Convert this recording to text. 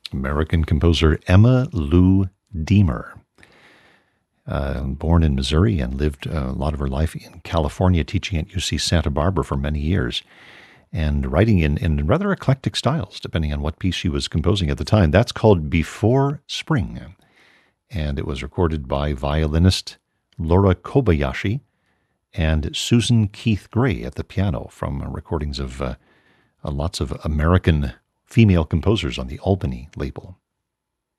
American composer Emma Lou Deemer. Born in Missouri and lived a lot of her life in California, teaching at UC Santa Barbara for many years, and writing in rather eclectic styles, depending on what piece she was composing at the time. That's called Before Spring, and it was recorded by violinist Laura Kobayashi and Susan Keith Gray at the piano from recordings of lots of American female composers on the Albany label.